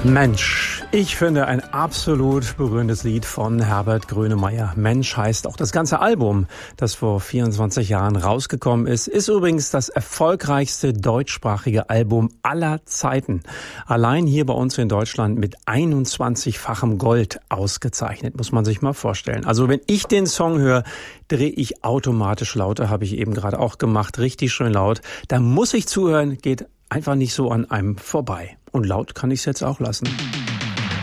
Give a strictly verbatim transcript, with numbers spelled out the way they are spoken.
Mensch, ich finde ein absolut berührendes Lied von Herbert Grönemeyer. Mensch heißt auch das ganze Album, das vor vierundzwanzig Jahren rausgekommen ist, ist übrigens das erfolgreichste deutschsprachige Album aller Zeiten. Allein hier bei uns in Deutschland mit einundzwanzigfachem Gold ausgezeichnet, muss man sich mal vorstellen. Also wenn ich den Song höre, drehe ich automatisch lauter, habe ich eben gerade auch gemacht, richtig schön laut. Da muss ich zuhören, geht einfach nicht so an einem vorbei. Und laut kann ich es jetzt auch lassen.